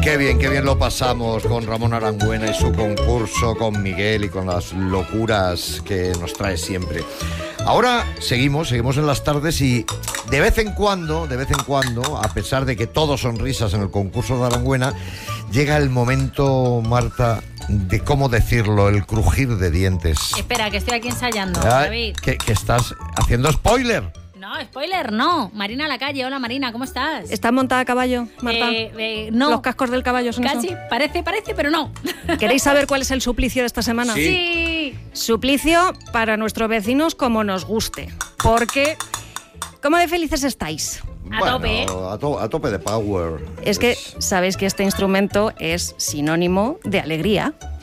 qué bien lo pasamos con Ramón Arangüena y su concurso, con Miguel y con las locuras que nos trae siempre. Ahora seguimos en las tardes y de vez en cuando, a pesar de que todo son risas en el concurso de Arangüena, llega el momento, Marta, de cómo decirlo, el crujir de dientes. Espera, que estoy aquí ensayando, David. Que estás haciendo spoiler. No, spoiler, no. Marina Lacalle, hola Marina, ¿cómo estás? ¿Estás montada a caballo, Marta? No. ¿Los cascos del caballo son Casi, eso? parece, pero no. ¿Queréis saber cuál es el suplicio de esta semana? Sí. Suplicio para nuestros vecinos como nos guste. Porque, ¿cómo de felices estáis? A tope de power. Es que sabéis que este instrumento es sinónimo de alegría.